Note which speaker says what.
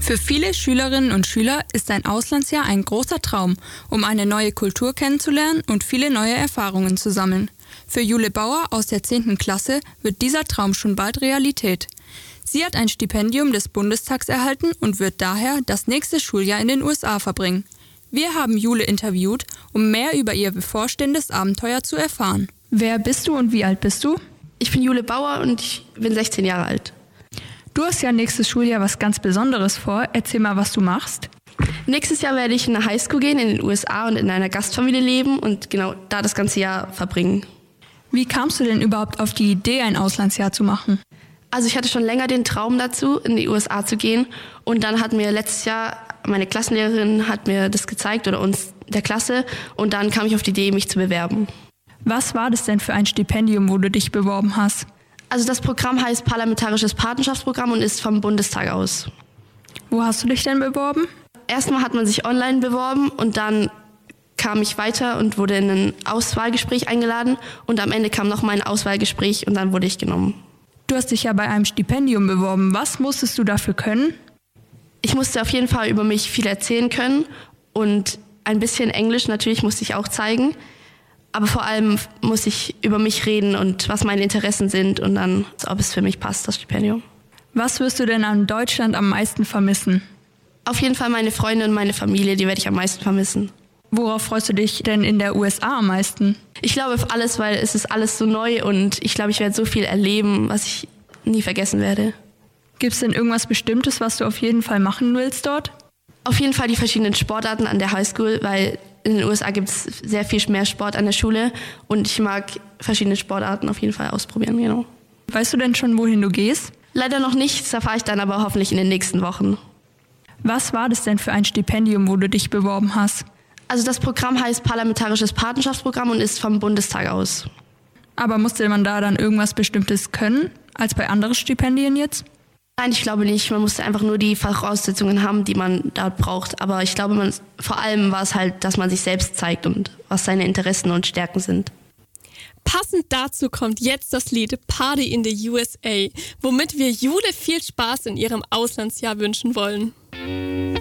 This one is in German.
Speaker 1: Für viele Schülerinnen und Schüler ist ein Auslandsjahr ein großer Traum, um eine neue Kultur kennenzulernen und viele neue Erfahrungen zu sammeln. Für Jule Bauer aus der 10. Klasse wird dieser Traum schon bald Realität. Sie hat ein Stipendium des Bundestags erhalten und wird daher das nächste Schuljahr in den USA verbringen. Wir haben Jule interviewt, um mehr über ihr bevorstehendes Abenteuer zu erfahren. Wer bist du und wie alt bist du?
Speaker 2: Ich bin Jule Bauer und ich bin 16 Jahre alt.
Speaker 1: Du hast ja nächstes Schuljahr was ganz Besonderes vor. Erzähl mal, was du machst.
Speaker 2: Nächstes Jahr werde ich in eine Highschool gehen in den USA und in einer Gastfamilie leben und genau da das ganze Jahr verbringen.
Speaker 1: Wie kamst du denn überhaupt auf die Idee, ein Auslandsjahr zu machen?
Speaker 2: Also ich hatte schon länger den Traum dazu, in die USA zu gehen und dann hat mir letztes Jahr meine Klassenlehrerin hat mir das gezeigt oder uns der Klasse und dann kam ich auf die Idee, mich zu bewerben.
Speaker 1: Was war das denn für ein Stipendium, wo du dich beworben hast?
Speaker 2: Also das Programm heißt Parlamentarisches Patenschaftsprogramm und ist vom Bundestag aus.
Speaker 1: Wo hast du dich denn beworben?
Speaker 2: Erstmal hat man sich online beworben und dann kam ich weiter und wurde in ein Auswahlgespräch eingeladen und am Ende kam nochmal ein Auswahlgespräch und dann wurde ich genommen.
Speaker 1: Du hast dich ja bei einem Stipendium beworben. Was musstest du dafür können?
Speaker 2: Ich musste auf jeden Fall über mich viel erzählen können und ein bisschen Englisch natürlich musste ich auch zeigen. Aber vor allem muss ich über mich reden und was meine Interessen sind und dann, ob es für mich passt, das Stipendium.
Speaker 1: Was wirst du denn an Deutschland am meisten vermissen?
Speaker 2: Auf jeden Fall meine Freunde und meine Familie, die werde ich am meisten vermissen.
Speaker 1: Worauf freust du dich denn in der USA am meisten?
Speaker 2: Ich glaube auf alles, weil es ist alles so neu und ich glaube, ich werde so viel erleben, was ich nie vergessen werde.
Speaker 1: Gibt es denn irgendwas Bestimmtes, was du auf jeden Fall machen willst dort?
Speaker 2: Auf jeden Fall die verschiedenen Sportarten an der Highschool, weil in den USA gibt es sehr viel mehr Sport an der Schule und ich mag verschiedene Sportarten auf jeden Fall ausprobieren, genau.
Speaker 1: Weißt du denn schon, wohin du gehst?
Speaker 2: Leider noch nicht, das erfahre ich dann aber hoffentlich in den nächsten Wochen.
Speaker 1: Was war das denn für ein Stipendium, wo du dich beworben hast?
Speaker 2: Also das Programm heißt Parlamentarisches Patenschaftsprogramm und ist vom Bundestag aus.
Speaker 1: Aber musste man da dann irgendwas Bestimmtes können, als bei anderen Stipendien jetzt?
Speaker 2: Nein, ich glaube nicht. Man musste einfach nur die Voraussetzungen haben, die man dort braucht. Aber ich glaube, vor allem war es halt, dass man sich selbst zeigt und was seine Interessen und Stärken sind.
Speaker 3: Passend dazu kommt jetzt das Lied Party in the USA, womit wir Jule viel Spaß in ihrem Auslandsjahr wünschen wollen.